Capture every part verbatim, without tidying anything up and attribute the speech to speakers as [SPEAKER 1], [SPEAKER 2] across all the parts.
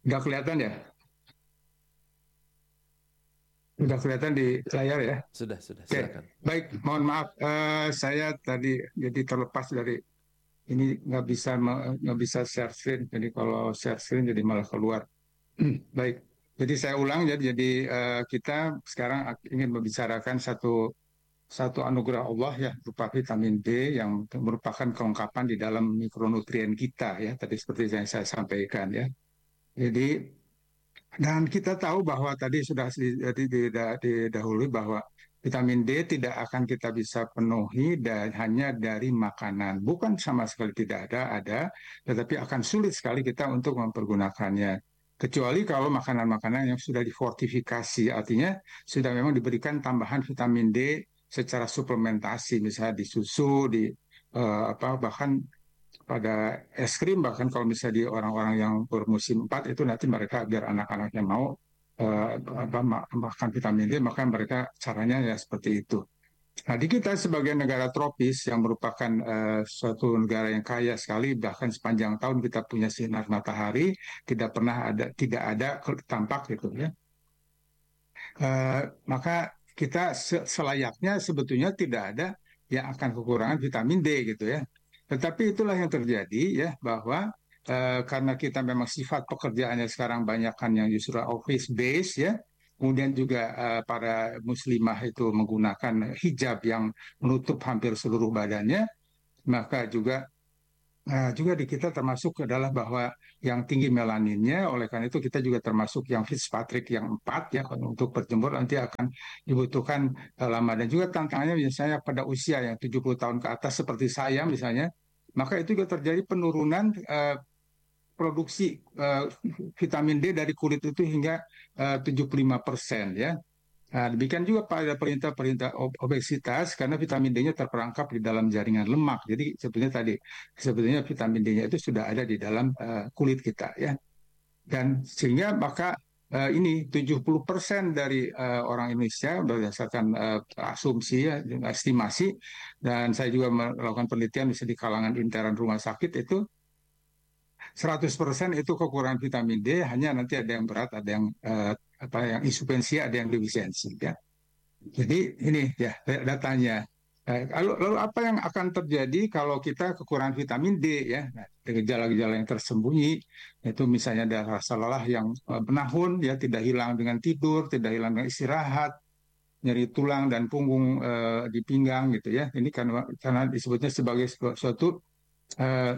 [SPEAKER 1] Udah kelihatan ya? Udah kelihatan di layar ya?
[SPEAKER 2] Sudah, sudah,
[SPEAKER 1] Oke,
[SPEAKER 2] silakan.
[SPEAKER 1] baik. Mohon maaf, eh, saya tadi jadi terlepas dari ini nggak bisa me- nggak bisa share screen. Jadi kalau share screen jadi malah keluar. Baik. Jadi saya ulang ya. Jadi eh, kita sekarang ak- ingin membicarakan satu satu anugerah Allah ya berupa vitamin D yang merupakan kelengkapan di dalam mikronutrien kita ya. Tadi seperti yang saya sampaikan ya. Jadi dan kita tahu bahwa tadi sudah didahului bahwa vitamin D tidak akan kita bisa penuhi dan hanya dari makanan. Bukan sama sekali tidak ada, ada, tetapi akan sulit sekali kita untuk mempergunakannya. Kecuali kalau makanan-makanan yang sudah difortifikasi, artinya sudah memang diberikan tambahan vitamin D secara suplementasi, misalnya di susu, di eh, apa bahkan pada es krim, bahkan kalau misalnya di orang-orang yang bermusim empat itu nanti mereka biar anak-anaknya mau eh, apa, makan vitamin D, maka mereka caranya ya seperti itu. Nah, di kita sebagai negara tropis yang merupakan eh, suatu negara yang kaya sekali, bahkan sepanjang tahun kita punya sinar matahari, tidak pernah ada tidak ada tampak gitu ya. Eh, maka kita selayaknya sebetulnya tidak ada yang akan kekurangan vitamin D gitu ya. Tetapi itulah yang terjadi ya bahwa eh, karena kita memang sifat pekerjaannya sekarang banyak kan yang justru office base ya. Kemudian juga eh, para muslimah itu menggunakan hijab yang menutup hampir seluruh badannya, maka juga Nah, juga di kita termasuk adalah bahwa yang tinggi melaninnya, oleh karena itu kita juga termasuk yang Fitzpatrick yang empat ya, kalau untuk berjemur nanti akan dibutuhkan eh, lama. Dan juga tantangannya misalnya pada usia yang tujuh puluh tahun ke atas seperti saya misalnya, maka itu juga terjadi penurunan eh, produksi eh, vitamin D dari kulit itu hingga eh, tujuh puluh lima persen ya. Nah, demikian juga pada perintah-perintah obesitas karena vitamin D-nya terperangkap di dalam jaringan lemak. Jadi sebetulnya tadi sebetulnya vitamin D-nya itu sudah ada di dalam uh, kulit kita ya. Dan sehingga maka uh, ini tujuh puluh persen dari uh, orang Indonesia berdasarkan uh, asumsi ya, estimasi dan saya juga melakukan penelitian bisa di kalangan intern rumah sakit itu seratus persen itu kekurangan vitamin D, hanya nanti ada yang berat, ada yang uh, apa yang insupensi, ada yang defisiensi ya. Jadi ini ya datanya. Eh, lalu, lalu apa yang akan terjadi kalau kita kekurangan vitamin D ya? Nah, gejala-gejala yang tersembunyi itu misalnya ada rasa lelah yang eh, menahun ya tidak hilang dengan tidur, tidak hilang dengan istirahat, nyeri tulang dan punggung eh, di pinggang gitu ya. Ini karena karena disebutnya sebagai suatu eh,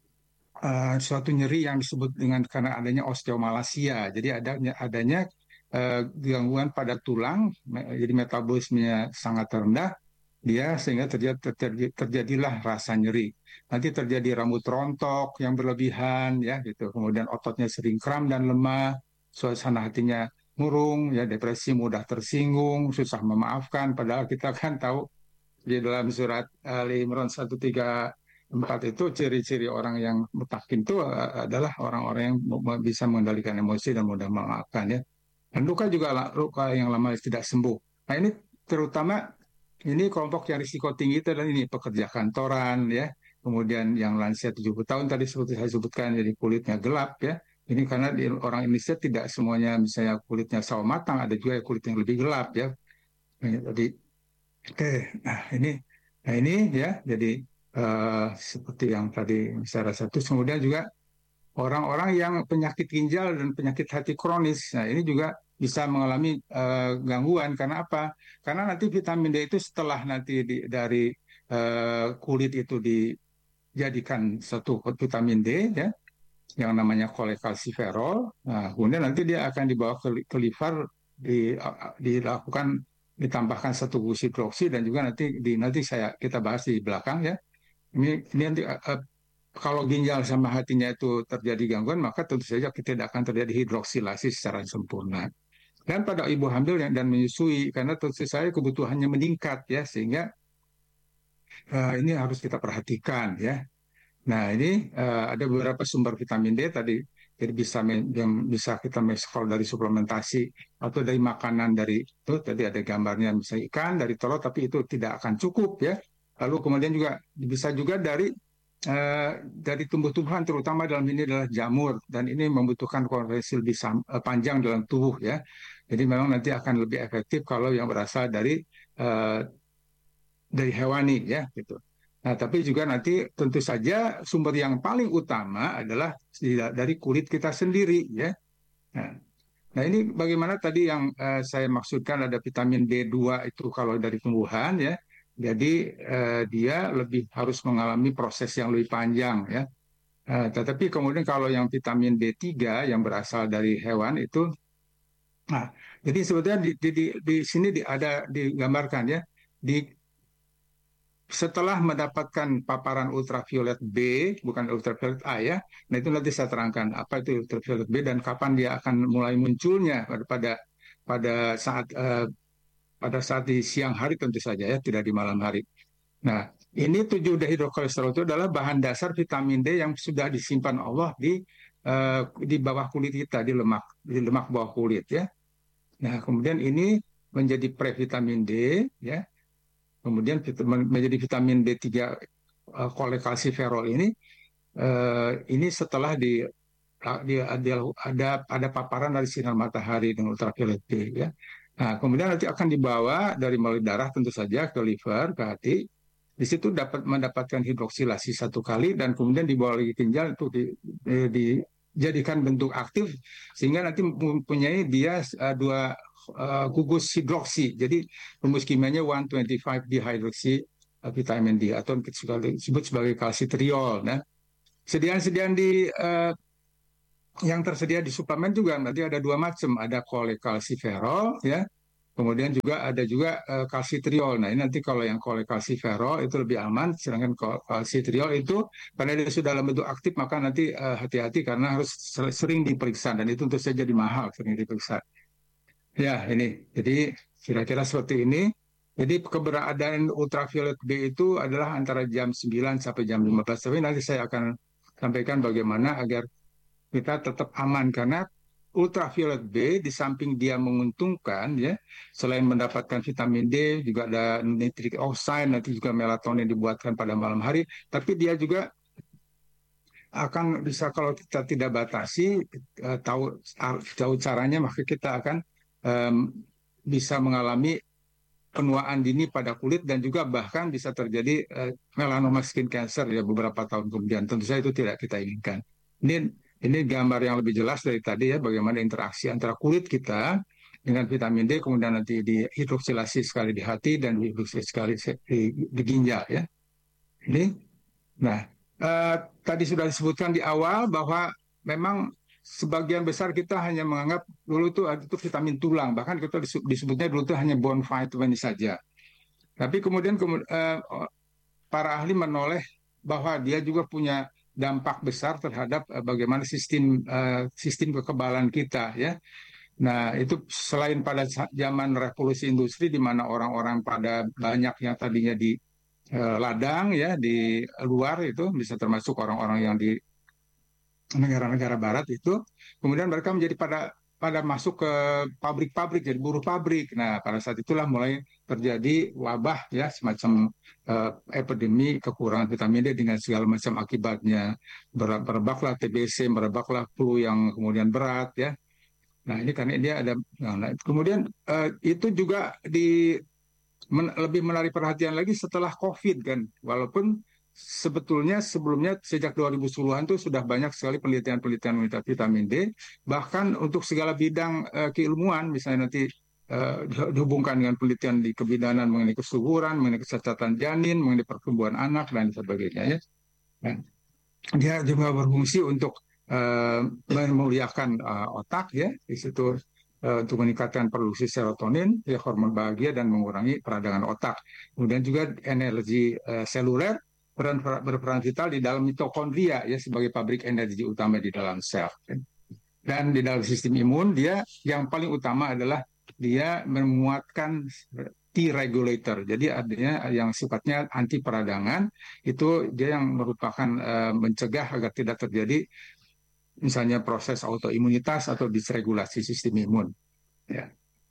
[SPEAKER 1] eh, suatu nyeri yang disebut dengan karena adanya osteomalacia. Jadi adanya adanya eh, gangguan pada tulang, jadi metabolismenya sangat rendah, dia sehingga terjadi, terjadi, terjadilah rasa nyeri. Nanti terjadi rambut rontok yang berlebihan, ya gitu. Kemudian ototnya sering kram dan lemah, suasana hatinya murung, ya depresi mudah tersinggung, susah memaafkan. Padahal kita kan tahu di dalam surat Ali Imran seratus tiga puluh empat itu ciri-ciri orang yang mutakin itu uh, adalah orang-orang yang bisa mengendalikan emosi dan mudah memaafkan ya. Dan luka juga luka yang lama tidak sembuh. Nah ini terutama ini kelompok yang risiko tinggi itu adalah ini pekerja kantoran ya. Kemudian yang lansia tujuh puluh tahun tadi seperti saya sebutkan jadi kulitnya gelap ya. Ini karena di orang Indonesia tidak semuanya misalnya kulitnya sawo matang, ada juga kulit yang lebih gelap ya. Jadi oke, nah ini, nah ini ya, jadi eh, seperti yang tadi saya rasa itu, kemudian juga orang-orang yang penyakit ginjal dan penyakit hati kronis, nah ini juga bisa mengalami eh, gangguan karena apa? Karena nanti vitamin D itu setelah nanti di, dari eh, kulit itu dijadikan satu vitamin D ya, yang namanya kolekalsiferol. Nah, kemudian nanti dia akan dibawa ke, ke liver, di, dilakukan ditambahkan satu gusi hidroksi dan juga nanti di nanti saya kita bahas di belakang ya. Ini ini nanti uh, kalau ginjal sama hatinya itu terjadi gangguan maka tentu saja kita tidak akan terjadi hidroksilasi secara sempurna. Dan pada ibu hamil yang, dan menyusui karena tentu saja kebutuhannya meningkat ya sehingga uh, ini harus kita perhatikan ya. Nah, ini uh, ada beberapa sumber vitamin D tadi. Jadi bisa yang bisa kita meskel dari suplementasi atau dari makanan dari itu tadi ada gambarnya bisa ikan dari telur tapi itu tidak akan cukup ya. Lalu kemudian juga bisa juga dari eh, dari tumbuh-tumbuhan, terutama dalam ini adalah jamur, dan ini membutuhkan konversi lebih sam- eh, panjang dalam tubuh ya. Jadi memang nanti akan lebih efektif kalau yang berasal dari eh, dari hewani ya gitu. Nah, tapi juga nanti tentu saja sumber yang paling utama adalah dari kulit kita sendiri ya. Nah, nah ini bagaimana tadi yang eh, saya maksudkan ada vitamin B dua itu kalau dari tumbuhan ya. Jadi eh, dia lebih harus mengalami proses yang lebih panjang ya. Eh, tetapi kemudian kalau yang vitamin B tiga yang berasal dari hewan itu, nah, jadi sebetulnya di, di, di, di sini di, ada digambarkan ya, di setelah mendapatkan paparan ultraviolet B, bukan ultraviolet A ya, nah itu nanti saya terangkan apa itu ultraviolet B dan kapan dia akan mulai munculnya pada pada pada saat eh, pada saat di siang hari tentu saja ya, tidak di malam hari. Nah, ini tujuh dehidrokolesterol itu adalah bahan dasar vitamin D yang sudah disimpan Allah di eh, di bawah kulit kita, di lemak di lemak bawah kulit ya. Nah, kemudian ini menjadi previtamin D ya. Kemudian menjadi vitamin B tiga uh, kolekalsiferol ini uh, ini setelah di, di ada ada ada paparan dari sinar matahari dengan ultraviolet B ya. Nah, kemudian nanti akan dibawa dari melalui darah tentu saja ke liver, ke hati. Di situ dapat mendapatkan hidroksilasi satu kali dan kemudian dibawa lagi ke ginjal untuk di, di, dijadikan bentuk aktif sehingga nanti mempunyai dia uh, dua uh, gugus hidroksi. Jadi rumus kimianya seratus dua puluh lima dihidroksi uh, vitamin D atau disebut sebagai kalsitriol. Nah, sediaan-sediaan di uh, yang tersedia di suplemen juga nanti ada dua macam, ada kolekalsiferol ya, kemudian juga ada juga uh, kalsitriol. Nah ini nanti kalau yang kolekalsiferol itu lebih aman, sedangkan kalsitriol itu karena dia sudah dalam bentuk aktif maka nanti uh, hati-hati karena harus sering diperiksa dan itu tentu saja jadi mahal sering diperiksa. Ya ini, jadi kira-kira seperti ini. Jadi keberadaan ultraviolet B itu adalah antara jam sembilan sampai jam lima belas. Tapi nanti saya akan sampaikan bagaimana agar kita tetap aman karena ultraviolet B di samping dia menguntungkan ya selain mendapatkan vitamin D juga ada nitric oxide nanti juga melatonin dibuatkan pada malam hari tapi dia juga akan bisa kalau kita tidak batasi eh, tahu tahu caranya maka kita akan em, bisa mengalami penuaan dini pada kulit dan juga bahkan bisa terjadi eh, melanoma skin cancer ya beberapa tahun kemudian. Tentu saja itu tidak kita inginkan. Ini ini gambar yang lebih jelas dari tadi ya bagaimana interaksi antara kulit kita dengan vitamin D kemudian nanti dihidroksilasi sekali di hati dan dihidroksilasi sekali di, di ginjal ya. Ini nah eh, tadi sudah disebutkan di awal bahwa memang sebagian besar kita hanya menganggap dulu itu itu vitamin tulang bahkan kita disebutnya dulu itu hanya bone vitamin saja. Tapi kemudian eh, para ahli menoleh bahwa dia juga punya dampak besar terhadap eh, bagaimana sistem eh, sistem kekebalan kita ya. Nah, itu selain pada zaman revolusi industri di mana orang-orang pada banyak yang tadinya di eh, ladang ya di luar itu bisa termasuk orang-orang yang di negara-negara barat itu kemudian mereka menjadi pada pada masuk ke pabrik-pabrik jadi buruh pabrik. Nah, pada saat itulah mulai terjadi wabah ya semacam uh, epidemi kekurangan vitamin D dengan segala macam akibatnya. Merebaklah T B C, merebaklah flu yang kemudian berat ya. Nah, ini karena dia ada nah, kemudian uh, itu juga di men, lebih menarik perhatian lagi setelah COVID kan. Walaupun sebetulnya sebelumnya sejak dua ribu sepuluhan itu sudah banyak sekali penelitian-penelitian mengenai vitamin D. Bahkan untuk segala bidang uh, keilmuan, misalnya nanti uh, dihubungkan dengan penelitian di kebidanan mengenai kesuburan, mengenai kesehatan janin, mengenai pertumbuhan anak, dan sebagainya. Ya. Dan dia juga berfungsi untuk uh, memuliakan uh, otak ya di situ uh, untuk meningkatkan produksi serotonin ya hormon bahagia dan mengurangi peradangan otak kemudian juga energi uh, seluler peran berperan vital di dalam mitokondria ya sebagai pabrik energi utama di dalam sel dan di dalam sistem imun dia yang paling utama adalah dia menguatkan T regulator. Jadi artinya yang sifatnya anti peradangan itu dia yang merupakan uh, mencegah agar tidak terjadi misalnya proses autoimunitas atau disregulasi sistem imun. Ya.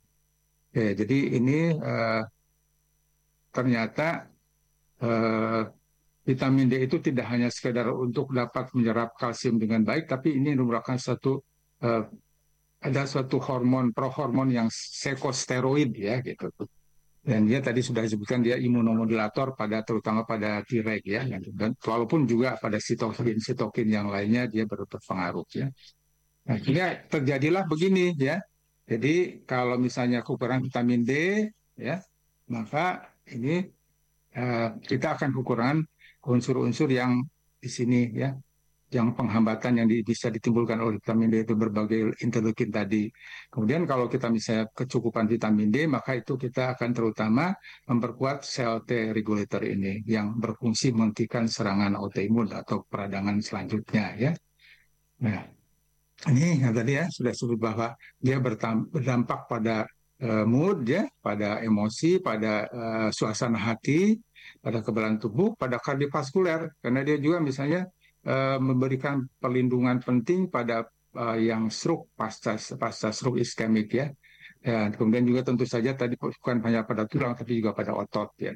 [SPEAKER 1] Oke, jadi ini uh, ternyata uh, vitamin D itu tidak hanya sekedar untuk dapat menyerap kalsium dengan baik, tapi ini merupakan satu uh, ada suatu hormon prohormon yang seko-steroid ya gitu. Dan dia tadi sudah disebutkan dia imunomodulator pada terutama pada Treg ya, dan walaupun juga pada sitokin sitokin yang lainnya dia berpengaruh ya. Nah, ini terjadilah begini ya. Jadi kalau misalnya kekurangan vitamin D ya, maka ini uh, kita akan kekurangan unsur-unsur yang di sini ya, yang penghambatan yang di, bisa ditimbulkan oleh vitamin D itu berbagai interleukin tadi. Kemudian kalau kita misalnya kecukupan vitamin D, maka itu kita akan terutama memperkuat sel T regulator ini yang berfungsi menghentikan serangan autoimun atau peradangan selanjutnya ya. Nah, ini yang tadi ya sudah sebut bahwa dia berdampak pada uh, mood ya, pada emosi, pada uh, suasana hati, pada kekebalan tubuh, pada kardiovaskuler, karena dia juga misalnya uh, memberikan perlindungan penting pada uh, yang stroke pasca pasca stroke iskemik ya. Ya, kemudian juga tentu saja tadi bukan hanya pada tulang tapi juga pada otot ya.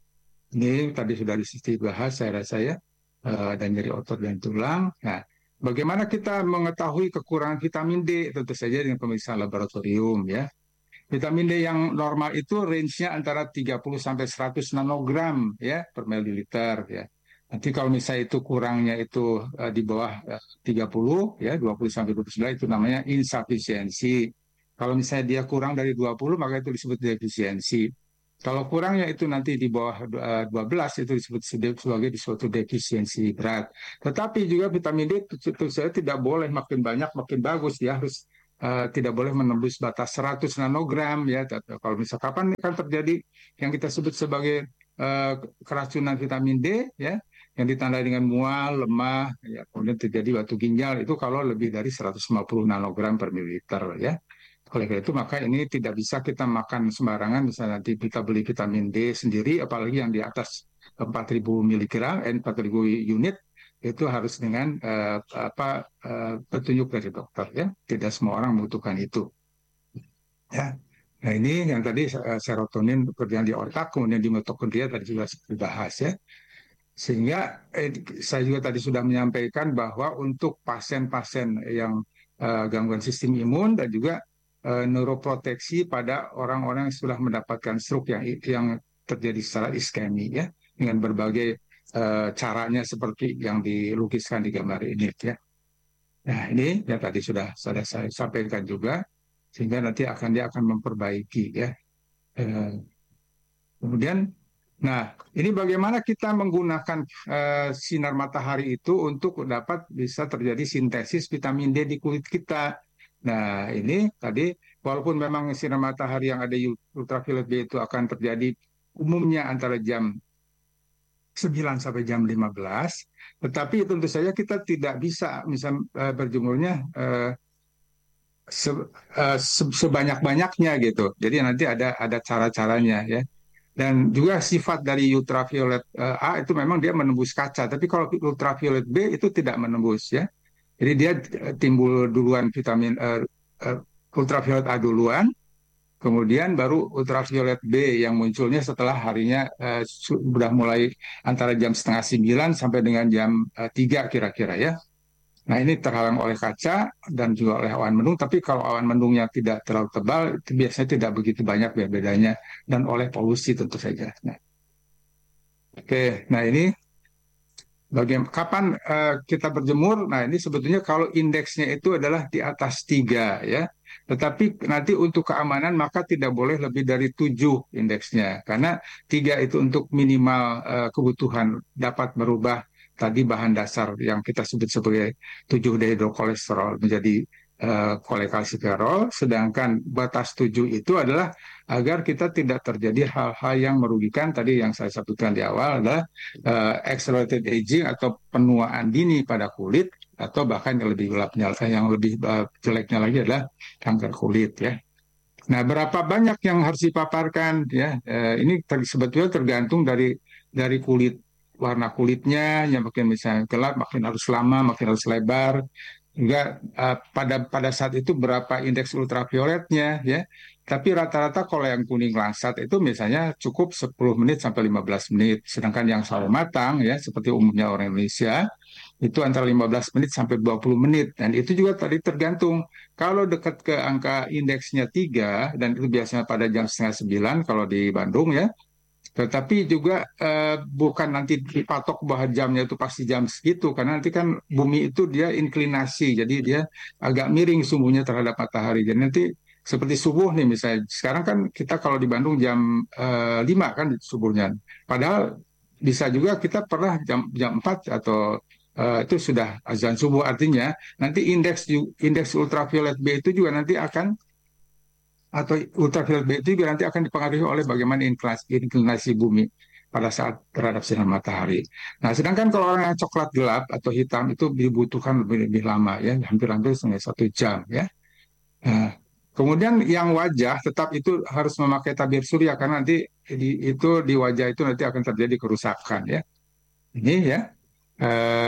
[SPEAKER 1] Ini tadi sudah dibahas saya rasa ya, uh, dan nyeri otot dan tulang. Nah, bagaimana kita mengetahui kekurangan vitamin D? Tentu saja dengan pemeriksaan laboratorium ya. Vitamin D yang normal itu range-nya antara tiga puluh sampai seratus nanogram ya per mililiter ya. Nanti kalau misalnya itu kurangnya itu uh, di bawah uh, tiga puluh ya, dua puluh sampai dua puluh sembilan itu namanya insufisiensi. Kalau misalnya dia kurang dari dua puluh maka itu disebut defisiensi. Kalau kurangnya itu nanti di bawah uh, dua belas itu disebut sebagai suatu defisiensi berat. Tetapi juga vitamin D tentu saja tidak boleh makin banyak makin bagus, dia harus uh, tidak boleh menembus batas seratus nanogram ya. Kalau misal kapan akan terjadi yang kita sebut sebagai uh, keracunan vitamin D ya, yang ditandai dengan mual, lemah, ya, kemudian terjadi batu ginjal itu kalau lebih dari seratus lima puluh nanogram per mililiter ya. Oleh karena itu maka ini tidak bisa kita makan sembarangan, misalnya nanti kita beli vitamin D sendiri, apalagi yang di atas empat ribu miligram, empat ribu unit, itu harus dengan uh, apa uh, petunjuk dari dokter ya. Tidak semua orang membutuhkan itu. Ya. Nah ini yang tadi uh, serotonin bekerja di otak, kemudian di mitokondria tadi juga dibahas ya. Sehingga eh, saya juga tadi sudah menyampaikan bahwa untuk pasien-pasien yang uh, gangguan sistem imun dan juga uh, neuroproteksi pada orang-orang yang sudah mendapatkan stroke yang yang terjadi secara iskemi ya, dengan berbagai uh, caranya seperti yang dilukiskan di gambar ini ya. Nah ini yang tadi sudah, sudah saya sampaikan juga, sehingga nanti akan dia akan memperbaiki ya. Uh, kemudian nah, ini bagaimana kita menggunakan uh, sinar matahari itu untuk dapat bisa terjadi sintesis vitamin D di kulit kita. Nah, ini tadi walaupun memang sinar matahari yang ada ultraviolet B itu akan terjadi umumnya antara jam sembilan sampai jam lima belas, tetapi tentu saja kita tidak bisa misal uh, berjemurnya uh, se, uh, se, sebanyak-banyaknya gitu. Jadi nanti ada ada cara-caranya ya. Dan juga sifat dari ultraviolet uh, A itu memang dia menembus kaca, tapi kalau ultraviolet B itu tidak menembus ya. Jadi dia timbul duluan vitamin uh, uh, ultraviolet A duluan, kemudian baru ultraviolet B yang munculnya setelah harinya uh, sudah mulai antara jam setengah sembilan sampai dengan jam uh, tiga kira-kira ya. Nah ini terhalang oleh kaca dan juga oleh awan mendung, tapi kalau awan mendungnya tidak terlalu tebal, itu biasanya tidak begitu banyak bedanya, dan oleh polusi tentu saja. Nah, oke, nah ini bagaimana kapan uh, kita berjemur? Nah ini sebetulnya kalau indeksnya itu adalah di atas tiga ya, tetapi nanti untuk keamanan maka tidak boleh lebih dari tujuh indeksnya, karena tiga itu untuk minimal uh, kebutuhan dapat merubah tadi bahan dasar yang kita sebut sebagai tujuh dehidrokolesterol menjadi uh, kolekalsiferol, sedangkan batas tujuh itu adalah agar kita tidak terjadi hal-hal yang merugikan tadi yang saya sebutkan di awal adalah uh, accelerated aging atau penuaan dini pada kulit, atau bahkan yang lebih gelapnya, yang lebih uh, jeleknya lagi adalah kanker kulit ya. Nah, berapa banyak yang harus dipaparkan ya? Uh, ini ter sebetulnya tergantung dari dari kulit, warna kulitnya, yang makin misalnya gelap makin harus lama, makin harus lebar. Enggak, uh, pada pada saat itu berapa indeks ultravioletnya ya. Tapi rata-rata kalau yang kuning langsat itu misalnya cukup sepuluh menit sampai lima belas menit. Sedangkan yang sawo matang ya seperti umumnya orang Indonesia itu antara lima belas menit sampai dua puluh menit. Dan itu juga tadi tergantung. Kalau dekat ke angka indeksnya tiga dan itu biasanya pada jam setengah sembilan kalau di Bandung ya, tetapi juga eh, bukan nanti dipatok bahwa jamnya itu pasti jam segitu, karena nanti kan bumi itu dia inklinasi, jadi dia agak miring sumbunya terhadap matahari. Jadi nanti seperti subuh nih misalnya, sekarang kan kita kalau di Bandung jam eh, lima kan subuhnya. Padahal bisa juga kita pernah jam jam empat atau eh, itu sudah azan subuh, artinya nanti indeks indeks ultraviolet B itu juga nanti akan atau ultraviolet B itu juga nanti akan dipengaruhi oleh bagaimana inklinasi, inklinasi bumi pada saat terhadap sinar matahari. Nah, sedangkan kalau orang yang coklat gelap atau hitam itu dibutuhkan lebih, lebih lama ya, hampir-hampir setengah satu jam ya. Nah, kemudian yang wajah tetap itu harus memakai tabir surya karena nanti di, itu di wajah itu nanti akan terjadi kerusakan ya. Ini ya eh,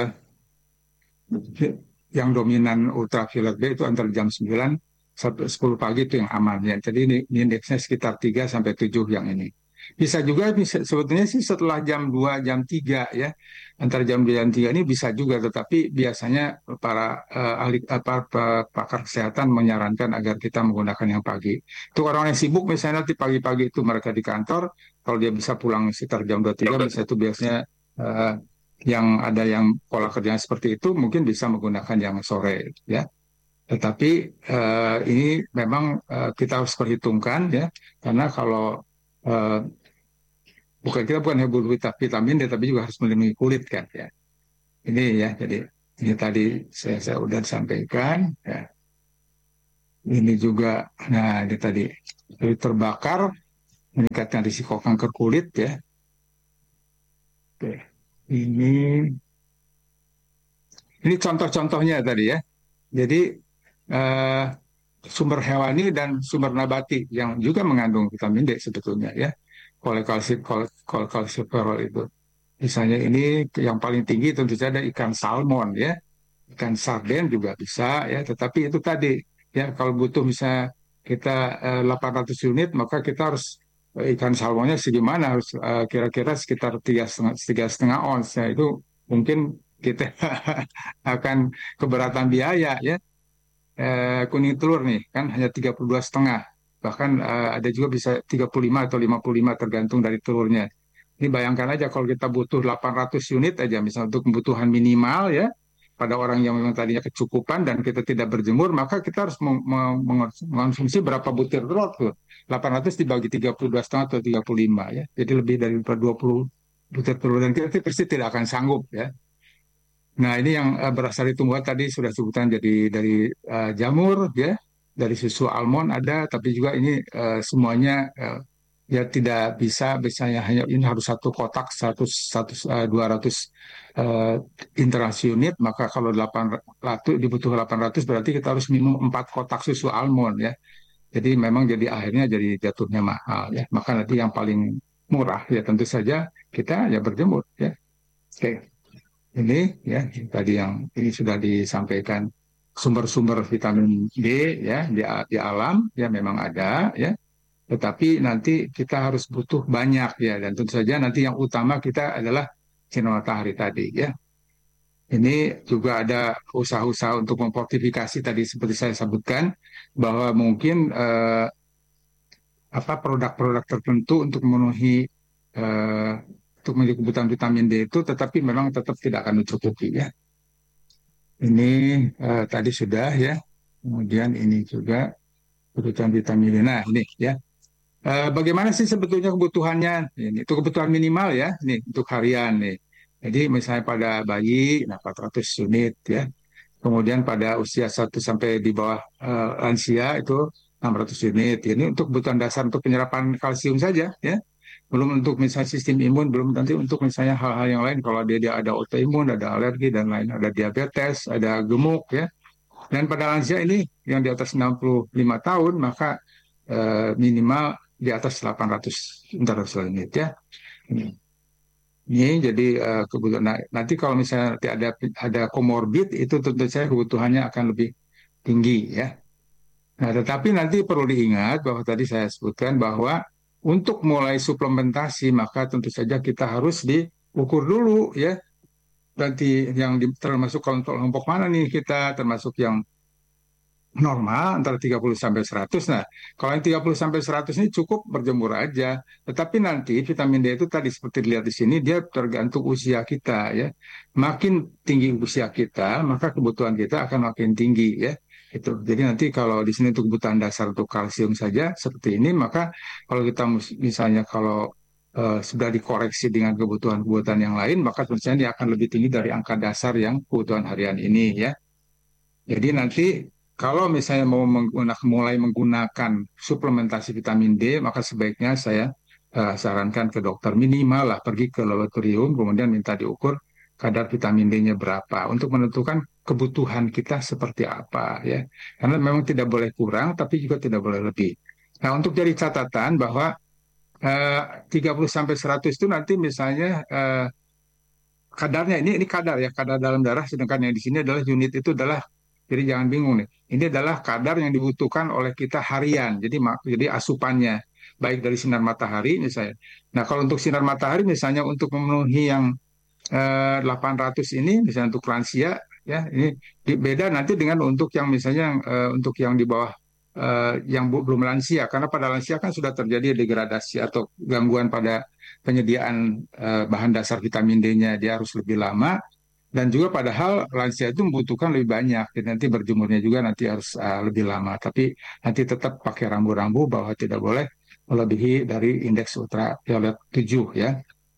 [SPEAKER 1] yang dominan ultraviolet B itu antara jam sembilan sampai sepuluh pagi itu yang aman ya. Jadi ini, ini indeksnya sekitar tiga sampai tujuh yang ini. Bisa juga bisa, sebetulnya sih setelah jam dua jam tiga ya. Antara jam dua jam tiga ini bisa juga, tetapi biasanya para uh, ahli apa pakar kesehatan menyarankan agar kita menggunakan yang pagi. Itu orang yang sibuk misalnya nanti pagi-pagi itu mereka di kantor, kalau dia bisa pulang sekitar jam dua tiga bisa itu biasanya uh, yang ada yang pola kerjanya seperti itu mungkin bisa menggunakan yang sore ya. Tetapi eh, ini memang eh, kita harus perhitungkan ya, karena kalau eh, bukan kita bukan hanya butuh vitamin D, tapi juga harus melindungi kulit kan ya. Ini ya, jadi ini tadi saya, saya udah sampaikan ya. Ini juga, nah ini tadi kulit terbakar meningkatkan risiko kanker kulit ya. Oke. Ini ini contoh-contohnya tadi ya. Jadi eh, sumber hewani dan sumber nabati yang juga mengandung vitamin D sebetulnya ya. Kolekalsi kol, kolekalsiferol itu. Misalnya ini yang paling tinggi tentu saja ada ikan salmon ya. Ikan sarden juga bisa ya, tetapi itu tadi ya kalau butuh misalnya kita eh, delapan ratus unit maka kita harus eh, ikan salmonnya segimana harus eh, kira-kira sekitar tiga setengah tiga setengah ons ya, itu mungkin kita akan keberatan biaya ya. Eh, kuning telur nih kan hanya tiga puluh dua setengah, bahkan eh, ada juga bisa tiga puluh lima atau lima puluh lima tergantung dari telurnya. Ini bayangkan aja kalau kita butuh delapan ratus unit aja misalnya untuk kebutuhan minimal ya pada orang yang memang tadinya kecukupan dan kita tidak berjemur, maka kita harus mengonsumsi berapa butir telur tuh. delapan ratus dibagi tiga puluh dua setengah atau tiga puluh lima ya. Jadi lebih dari dua puluh butir telur dan kita pasti tidak akan sanggup ya. Nah, ini yang eh, berasal dari tumbuhan tadi sudah sebutan, jadi dari eh, jamur ya, dari susu almond ada, tapi juga ini eh, semuanya eh, ya tidak bisa misalnya hanya ini harus satu kotak seratus seratus eh, dua ratus eh, interaksi unit, maka kalau delapan ratus dibutuhkan delapan ratus berarti kita harus minum empat kotak susu almond ya. Jadi memang jadi akhirnya jadi jatuhnya mahal ya. Maka nanti yang paling murah ya tentu saja kita ya berjemur ya. Oke. Ini ya tadi yang ini sudah disampaikan sumber-sumber vitamin D ya di, di alam ya memang ada ya, tetapi nanti kita harus butuh banyak ya, dan tentu saja nanti yang utama kita adalah sinar matahari tadi ya. Ini juga ada usaha-usaha untuk memfortifikasi tadi seperti saya sebutkan bahwa mungkin eh, apa produk-produk tertentu untuk memenuhi eh, untuk memenuhi kebutuhan vitamin D itu, tetapi memang tetap tidak akan mencukupi ya. Ini eh, tadi sudah ya. Kemudian ini juga kebutuhan vitamin D. Nah, ini ya. Eh, bagaimana sih sebetulnya kebutuhannya? Ini itu kebutuhan minimal ya. Nih untuk harian nih. Jadi misalnya pada bayi nah empat ratus unit ya. Kemudian pada usia satu sampai di bawah eh, lansia itu enam ratus unit. Ini untuk kebutuhan dasar untuk penyerapan kalsium saja ya. Belum untuk misalnya sistem imun, belum nanti untuk misalnya hal-hal yang lain kalau dia, dia ada autoimun, ada alergi dan lain, ada diabetes, ada gemuk ya. Dan pada lansia ini yang di atas enam puluh lima tahun maka eh, minimal di atas delapan ratus unit ya. Ini jadi eh, kebutuhan. Nah, nanti kalau misalnya nanti ada ada komorbid itu tentu saja kebutuhannya akan lebih tinggi ya. Nah, tetapi nanti perlu diingat bahwa tadi saya sebutkan bahwa untuk mulai suplementasi maka tentu saja kita harus diukur dulu ya. Nanti yang di, termasuk kelompok kelompok mana nih kita termasuk yang normal antara tiga puluh sampai seratus. Nah, kalau yang tiga puluh sampai seratus ini cukup berjemur aja. Tetapi nanti vitamin D itu tadi seperti dilihat di sini dia tergantung usia kita ya. Makin tinggi usia kita, maka kebutuhan kita akan makin tinggi ya. Itu. Jadi nanti kalau di sini untuk kebutuhan dasar untuk kalsium saja seperti ini, maka kalau kita mus- misalnya kalau eh, sudah dikoreksi dengan kebutuhan-kebutuhan yang lain, maka tentunya dia akan lebih tinggi dari angka dasar yang kebutuhan harian ini ya. Jadi nanti kalau misalnya mau menggunakan, mulai menggunakan suplementasi vitamin D, maka sebaiknya saya eh, sarankan ke dokter minimal lah pergi ke laboratorium, kemudian minta diukur kadar vitamin D-nya berapa untuk menentukan kebutuhan kita seperti apa ya. Karena memang tidak boleh kurang, tapi juga tidak boleh lebih. Nah, untuk jadi catatan bahwa eh, tiga puluh sampai seratus itu nanti misalnya eh, kadarnya ini ini kadar ya kadar dalam darah sedangkan yang di sini adalah unit itu adalah jadi jangan bingung nih ini adalah kadar yang dibutuhkan oleh kita harian jadi jadi asupannya baik dari sinar matahari misalnya. Nah kalau untuk sinar matahari misalnya untuk memenuhi yang eh, delapan ratus ini misalnya untuk lansia ya ini beda nanti dengan untuk yang misalnya eh, untuk yang di bawah eh, yang belum lansia karena pada lansia kan sudah terjadi degradasi atau gangguan pada penyediaan eh, bahan dasar vitamin D-nya dia harus lebih lama dan juga padahal lansia itu membutuhkan lebih banyak jadi nanti berjemurnya juga nanti harus uh, lebih lama tapi nanti tetap pakai rambu-rambu bahwa tidak boleh melebihi dari indeks ultraviolet tujuh ya.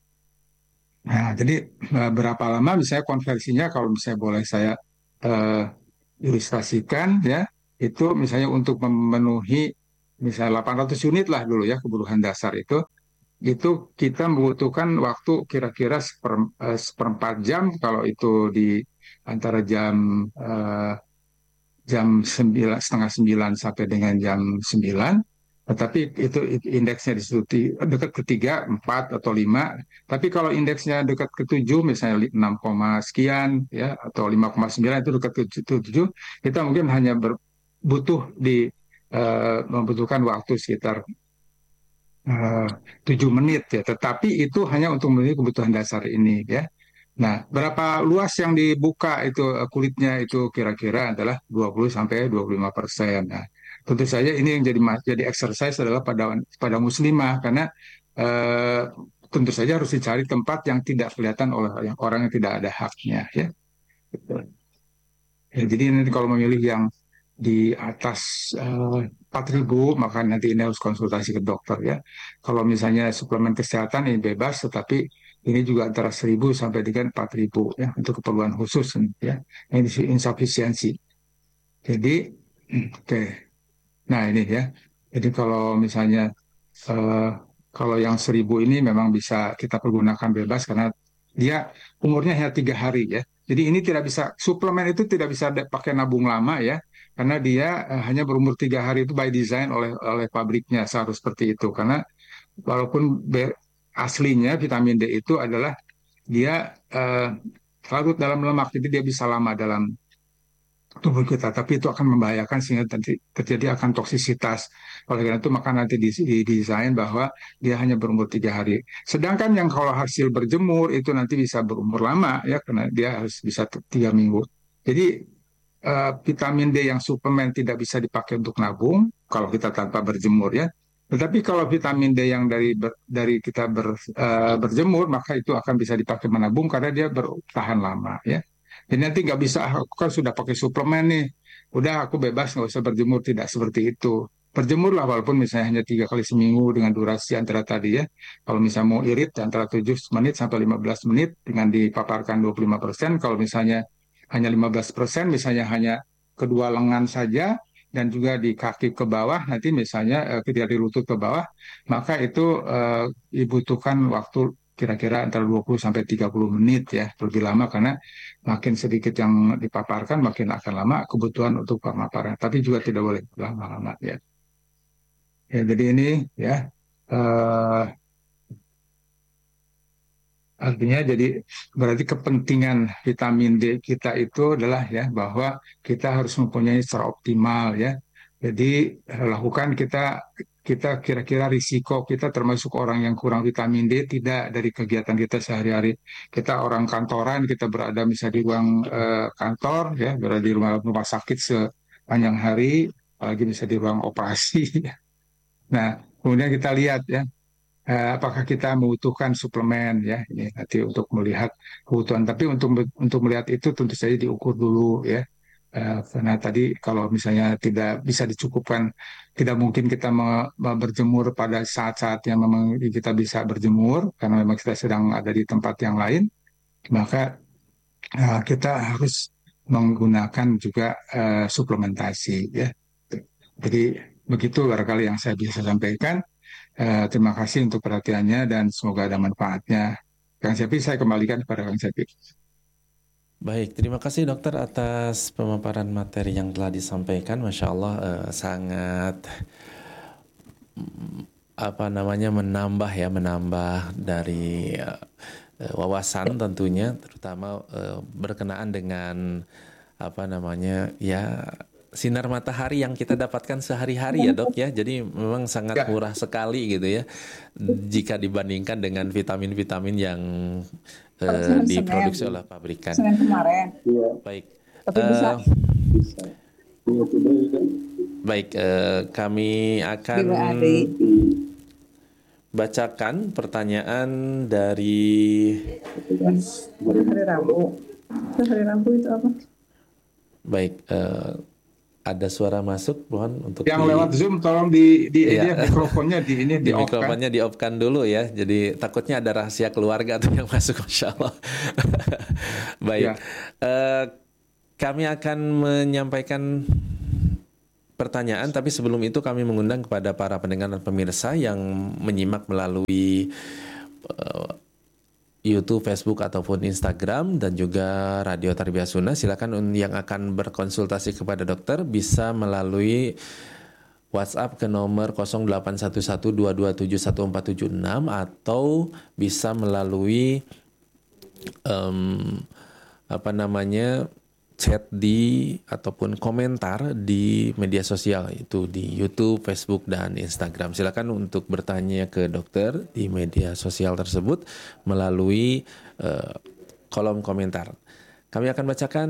[SPEAKER 1] Nah, jadi eh, berapa lama misalnya konversinya kalau misalnya boleh saya eh, ilustrasikan ya, itu misalnya untuk memenuhi misalnya delapan ratus unit lah dulu ya kebutuhan dasar itu, itu kita membutuhkan waktu kira-kira seper, eh, seperempat jam kalau itu di antara jam eh, jam sembilan setengah sembilan sampai dengan jam sembilan. Tetapi itu indeksnya di situ dekat ketiga, empat atau lima. Tapi kalau indeksnya dekat ke tujuh, misalnya enam, sekian ya atau lima koma sembilan itu dekat ke tujuh, kita mungkin hanya ber, butuh di uh, membutuhkan waktu sekitar uh, tujuh menit ya. Tetapi itu hanya untuk memenuhi kebutuhan dasar ini ya. Nah, berapa luas yang dibuka itu eh, kulitnya itu kira-kira adalah dua puluh sampai dua puluh lima persen. Nah, tentu saja ini yang jadi jadi exercise adalah pada pada muslimah karena eh, tentu saja harus dicari tempat yang tidak kelihatan oleh yang orang yang tidak ada haknya ya. Ya, jadi nanti kalau memilih yang di atas eh, empat ribu maka nanti ini harus konsultasi ke dokter ya. Kalau misalnya suplemen kesehatan ini bebas tetapi ini juga antara seribu sampai dengan empat ribu ya untuk keperluan khusus ya. Ini insufisiensi. Jadi oke. Okay. Nah, ini ya. Jadi kalau misalnya eh, kalau yang seribu ini memang bisa kita pergunakan bebas karena dia umurnya hanya tiga hari ya. Jadi ini tidak bisa suplemen itu tidak bisa pakai nabung lama ya, karena dia eh, hanya berumur tiga hari itu by design oleh oleh pabriknya seharus seperti itu. Karena walaupun be- aslinya vitamin D itu adalah dia eh, larut dalam lemak, jadi dia bisa lama dalam tubuh kita, tapi itu akan membahayakan sehingga nanti terjadi akan toksisitas. Oleh karena itu maka nanti didesain bahwa dia hanya berumur tiga hari. Sedangkan yang kalau hasil berjemur itu nanti bisa berumur lama ya karena dia harus bisa tiga minggu. Jadi eh, vitamin D yang suplemen tidak bisa dipakai untuk nabung kalau kita tanpa berjemur ya. Tetapi kalau vitamin D yang dari ber- dari kita ber, eh, berjemur maka itu akan bisa dipakai menabung karena dia bertahan lama ya. Jadi nanti nggak bisa "Ah, aku kan sudah pakai suplemen nih, udah aku bebas nggak usah berjemur tidak seperti itu. Berjemurlah walaupun misalnya hanya tiga kali seminggu dengan durasi antara tadi ya. Kalau misalnya mau irit antara tujuh menit sampai lima belas menit dengan dipaparkan dua puluh lima persen. Kalau misalnya hanya lima belas persen, misalnya hanya kedua lengan saja dan juga di kaki ke bawah, nanti misalnya eh, dari lutut ke bawah, maka itu eh, dibutuhkan waktu kira-kira antara dua puluh sampai tiga puluh menit ya, lebih lama karena makin sedikit yang dipaparkan makin akan lama kebutuhan untuk pemaparan. Tapi juga tidak boleh lama-lama ya. Ya, jadi ini ya eh, Artinya jadi berarti kepentingan vitamin D kita itu adalah ya bahwa kita harus mempunyai secara optimal ya. Jadi eh, lakukan kita kita kira-kira risiko kita termasuk orang yang kurang vitamin D tidak dari kegiatan kita sehari-hari. Kita orang kantoran, kita berada misalnya di ruang eh, kantor ya, berada di rumah rumah sakit sepanjang hari, apalagi bisa di ruang operasi. Nah, kemudian kita lihat ya eh, apakah kita membutuhkan suplemen ya ini nanti untuk melihat kebutuhan tapi untuk untuk melihat itu tentu saja diukur dulu ya. Eh, karena tadi kalau misalnya tidak bisa dicukupkan tidak mungkin kita me- me- berjemur pada saat-saat yang memang kita bisa berjemur karena memang kita sedang ada di tempat yang lain maka eh, kita harus menggunakan juga eh, suplementasi ya. Jadi begitu barangkali yang saya bisa sampaikan. Eh, terima kasih untuk perhatiannya dan semoga ada manfaatnya. Kang Cepi, saya kembalikan kepada Kang Cepi.
[SPEAKER 2] Baik, terima kasih dokter atas pemaparan materi yang telah disampaikan. Masya Allah, eh, sangat mm, apa namanya menambah ya, menambah dari eh, eh, wawasan tentunya, terutama eh, berkenaan dengan apa namanya ya sinar matahari yang kita dapatkan sehari-hari ya dok ya. Jadi memang sangat
[SPEAKER 1] Ya,
[SPEAKER 2] murah sekali gitu ya jika dibandingkan dengan vitamin-vitamin yang eh,
[SPEAKER 3] Harusnya hari Senin,
[SPEAKER 2] diproduksi oleh pabrikan.
[SPEAKER 3] Senin kemarin.
[SPEAKER 2] Baik,
[SPEAKER 3] Tapi bisa
[SPEAKER 2] eh, baik eh, kami
[SPEAKER 3] di
[SPEAKER 2] akan
[SPEAKER 3] W A D
[SPEAKER 2] bacakan pertanyaan dari
[SPEAKER 3] hari Rabu. Hari Rabu itu apa?
[SPEAKER 2] baik eh, ada suara masuk, mohon untuk
[SPEAKER 1] yang
[SPEAKER 2] di
[SPEAKER 1] lewat Zoom tolong di di ini ya,
[SPEAKER 2] Iya,
[SPEAKER 1] mikrofonnya di ini
[SPEAKER 2] di
[SPEAKER 1] di off kan.
[SPEAKER 2] mikrofonnya di off kan dulu ya. Jadi takutnya ada rahasia keluarga tuh yang masuk, Masya Allah. Baik,
[SPEAKER 1] Ya,
[SPEAKER 2] eh, kami akan menyampaikan pertanyaan, tapi sebelum itu kami mengundang kepada para pendengar dan pemirsa yang menyimak melalui eh, YouTube, Facebook, ataupun Instagram, dan juga Radio Tarbiyah Sunnah. Silakan un- yang akan berkonsultasi kepada dokter bisa melalui WhatsApp ke nomor nol delapan satu satu dua dua tujuh satu empat tujuh enam atau bisa melalui em, apa namanya chat di ataupun komentar di media sosial itu di YouTube, Facebook, dan Instagram. Silakan untuk bertanya ke dokter di media sosial tersebut melalui eh, kolom komentar. Kami akan bacakan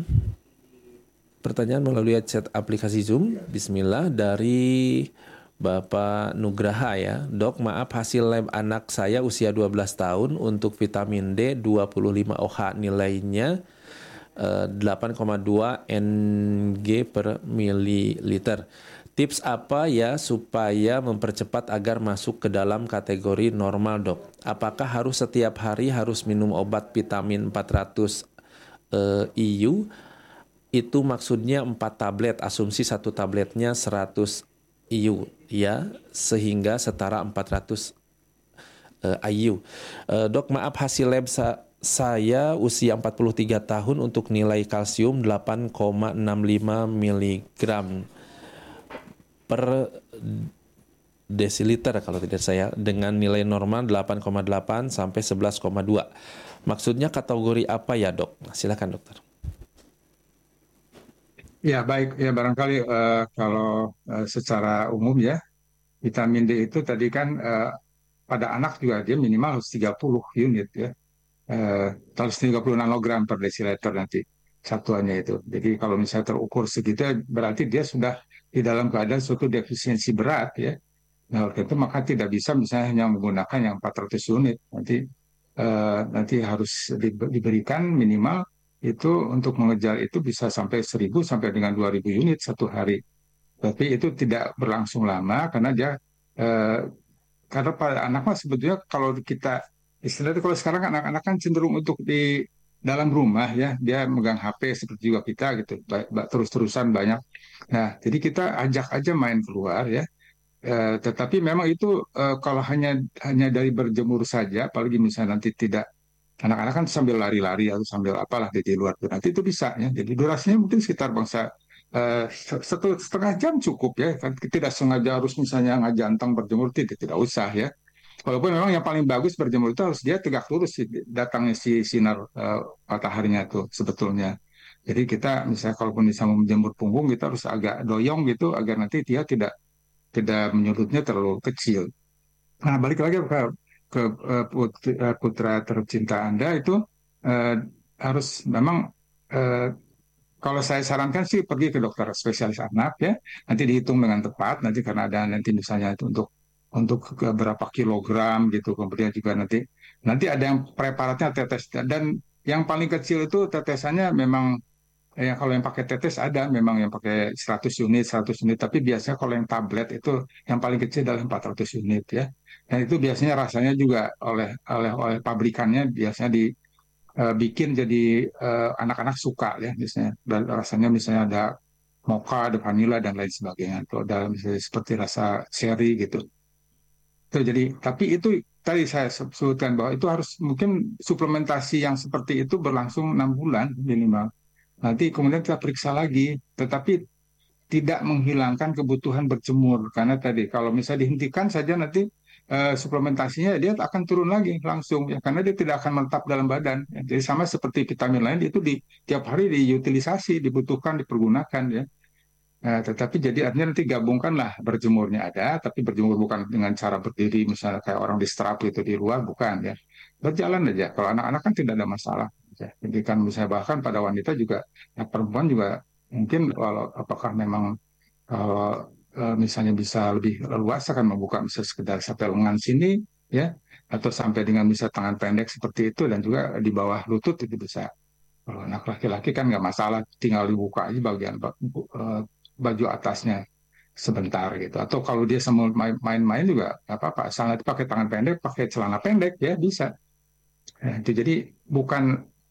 [SPEAKER 2] pertanyaan melalui chat aplikasi Zoom. Bismillah, dari Bapak Nugraha ya. Dok, maaf hasil lab anak saya usia dua belas tahun untuk vitamin D dua puluh lima O H nilainya eh, delapan koma dua N G per mililiter. Tips apa ya supaya mempercepat agar masuk ke dalam kategori normal dok? Apakah harus setiap hari harus minum obat vitamin empat ratus eh, I U? Itu maksudnya empat tablet, asumsi satu tabletnya seratus I U ya, sehingga setara empat ratus eh, I U. Eh, dok, maaf hasil lab sa- saya usia empat puluh tiga tahun untuk nilai kalsium delapan koma enam lima miligram per desiliter kalau tidak saya, dengan nilai normal delapan koma delapan sampai sebelas koma dua. Maksudnya kategori apa ya dok? Nah, silakan dokter.
[SPEAKER 1] ya baik ya barangkali eh, kalau eh, secara umum ya vitamin D itu tadi kan eh, pada anak juga dia minimal harus tiga puluh unit ya. Eh, harus tiga puluh nanogram per desiliter nanti satuannya itu. Jadi kalau misalnya terukur segitu berarti dia sudah di dalam keadaan suatu defisiensi berat ya. Nah, oleh itu maka tidak bisa misalnya hanya menggunakan yang empat ratus unit. Nanti eh, nanti harus di- diberikan minimal itu untuk mengejar itu bisa sampai seribu sampai dengan dua ribu unit satu hari. Tapi itu tidak berlangsung lama karena dia eh, karena pada anak mah sebetulnya kalau kita istilahnya kalau sekarang anak-anak kan cenderung untuk di dalam rumah ya dia megang H P seperti juga kita gitu ba- ba- terus-terusan banyak. Nah, jadi kita ajak aja main keluar ya. Eh, tetapi memang itu eh, kalau hanya hanya dari berjemur saja, apalagi misalnya nanti tidak anak-anak kan sambil lari-lari atau sambil apalah di, di luar tuh nanti itu bisa ya. Jadi durasinya mungkin sekitar bangsa eh, satu setengah jam cukup ya. Kan tidak sengaja harus misalnya ngajantang berjemur tidak tidak usah ya. Walaupun memang yang paling bagus berjemur itu harus dia tegak lurus sih, datangnya si sinar uh, mataharinya tuh sebetulnya. Jadi kita misalnya kalaupun bisa menjemur punggung, kita harus agak doyong gitu agar nanti dia tidak tidak menyudutnya terlalu kecil. Nah, balik lagi ke ke uh, put- uh, putra tercinta Anda itu uh, harus memang uh, kalau saya sarankan sih pergi ke dokter spesialis anak ya. Nanti dihitung dengan tepat. Nanti karena ada nanti misalnya itu untuk untuk ke berapa kilogram gitu. Kemudian juga nanti nanti ada yang preparatnya tetes dan yang paling kecil itu tetesannya memang eh, yang kalau yang pakai tetes ada memang yang pakai seratus unit seratus unit. Tapi biasanya kalau yang tablet itu yang paling kecil adalah empat ratus unit ya. Dan itu biasanya rasanya juga oleh oleh oleh pabrikannya biasanya di eh, bikin jadi eh, anak-anak suka ya misalnya dan rasanya misalnya ada mocha, ada vanilla dan lain sebagainya atau ada misalnya seperti rasa cherry gitu. Itu jadi tapi itu tadi saya sebutkan bahwa itu harus mungkin suplementasi yang seperti itu berlangsung enam bulan minimal. Nanti kemudian kita periksa lagi, tetapi tidak menghilangkan kebutuhan berjemur karena tadi kalau misalnya dihentikan saja nanti eh, suplementasinya dia akan turun lagi langsung ya karena dia tidak akan menetap dalam badan ya. Jadi sama seperti vitamin lain itu di tiap hari diutilisasi dibutuhkan dipergunakan ya. Nah, tetapi jadi artinya nanti gabungkanlah berjemurnya ada tapi berjemur bukan dengan cara berdiri misalnya kayak orang di strap itu di luar bukan ya berjalan aja kalau anak-anak kan tidak ada masalah ya. Jadi kan misalnya bahkan pada wanita juga ya perempuan juga mungkin kalau apakah memang kalau eh, misalnya bisa lebih luas akan membuka bisa sekedar sampai lengan sini ya atau sampai dengan bisa tangan pendek seperti itu dan juga di bawah lutut itu bisa. Kalau anak laki-laki kan nggak masalah tinggal dibuka aja bagian eh, baju atasnya sebentar gitu. Atau kalau dia semua main-main juga nggak apa-apa. Asal nanti pakai tangan pendek, pakai celana pendek ya bisa. Nah, itu jadi bukan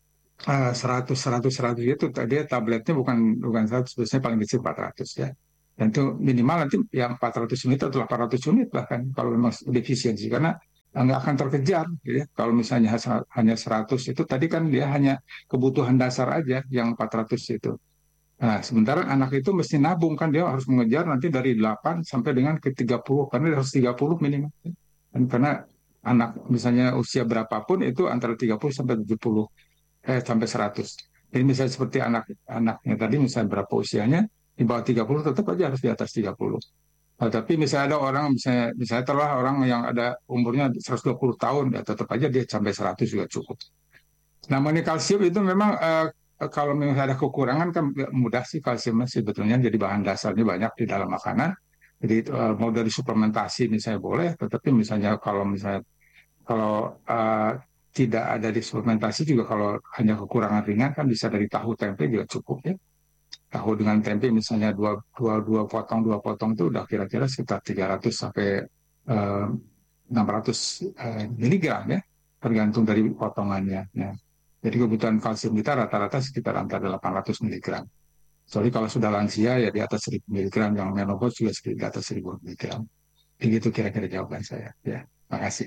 [SPEAKER 1] eh, seratus seratus seratus itu tadi tabletnya bukan bukan seratus biasanya paling kecil empat ratus ya. Dan itu minimal nanti yang empat ratus unit atau delapan ratus unit bahkan kalau memang defisiensi karena nggak akan terkejar gitu ya. Kalau misalnya hanya seratus itu tadi kan dia hanya kebutuhan dasar aja yang empat ratus itu. Nah, sementara anak itu mesti nabung kan dia harus mengejar nanti dari delapan sampai dengan ke tiga puluh karena dia harus tiga puluh minimal. Dan karena anak misalnya usia berapapun itu antara tiga puluh sampai tujuh puluh eh sampai seratus. Jadi misalnya seperti anak anaknya tadi misalnya berapa usianya di bawah tiga puluh tetap aja harus di atas tiga puluh. Nah, tapi misalnya ada orang misalnya misalnya telah orang yang ada umurnya seratus dua puluh tahun ya tetap aja dia sampai seratus juga cukup. Namanya kalsium itu memang eh, kalau memang ada kekurangan kan mudah sih kalsium sebetulnya jadi bahan dasarnya banyak di dalam makanan. Jadi eh, mau dari suplementasi misalnya boleh, tetapi misalnya kalau misalnya kalau eh, tidak ada di suplementasi juga kalau hanya kekurangan ringan kan bisa dari tahu tempe juga cukup ya. Tahu dengan tempe misalnya dua, dua, dua potong dua potong itu udah kira-kira sekitar tiga ratus sampai eh, enam ratus eh, miligram ya tergantung dari potongannya. Ya. Jadi kebutuhan kalsium kita rata-rata sekitar antara delapan ratus miligram. Soalnya kalau sudah lansia ya di atas seribu miligram, yang menopause juga sekitar di atas seribu miligram. Begitu kira-kira jawaban saya. Ya, makasih.